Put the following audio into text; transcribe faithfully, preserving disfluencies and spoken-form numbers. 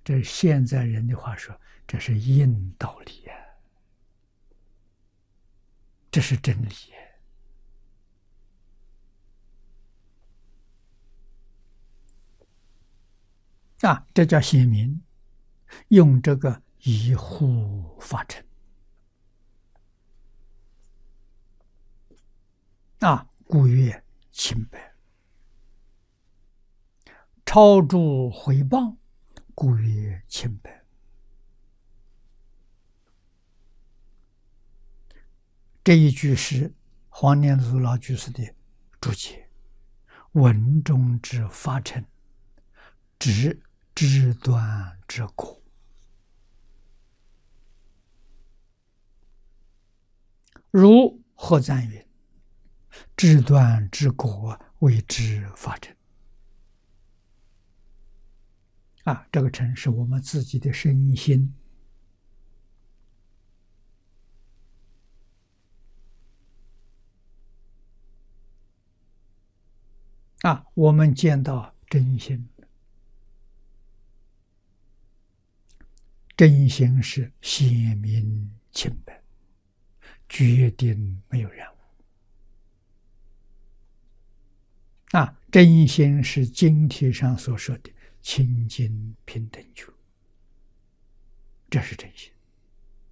这是现在人的话说，这是硬道理呀、啊，这是真理、啊。啊，这叫显明，用这个以护法尘。啊，故曰清白。超诸毁谤，故曰清白。这一句是黄念祖老居士的注解，文中之法尘，指枝端之果。如何赞云？枝端之果谓之法尘。啊，这个尘是我们自己的身心。啊，我们见到真心，真心是显明清白，决定没有染污。啊，真心是经题上所说的清净平等觉，这是真心。